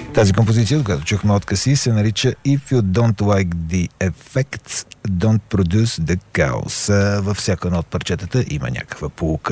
Тази композиция, от която чухме откъси, се нарича If You Don't Like The Effects, Don't Produce The Chaos. Във всяко едно от парчетата има някаква поука